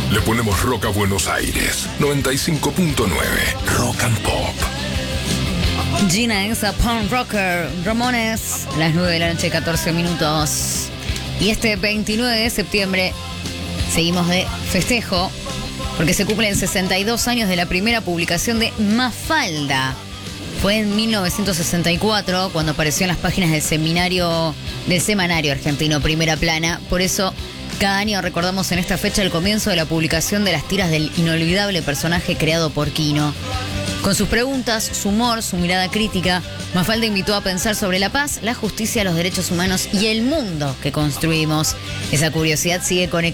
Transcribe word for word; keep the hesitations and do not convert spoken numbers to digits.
Le ponemos rock a Buenos Aires. noventa y cinco punto nueve. Rock and Pop. Gina es a punk rocker. Ramones, las nueve de la noche, catorce minutos. Y este veintinueve de septiembre seguimos de festejo porque se cumplen sesenta y dos años de la primera publicación de Mafalda. Fue en mil novecientos sesenta y cuatro cuando apareció en las páginas del seminario, del semanario argentino Primera Plana. Por eso, cada año recordamos en esta fecha el comienzo de la publicación de las tiras del inolvidable personaje creado por Quino. Con sus preguntas, su humor, su mirada crítica, Mafalda invitó a pensar sobre la paz, la justicia, los derechos humanos y el mundo que construimos. Esa curiosidad sigue conectada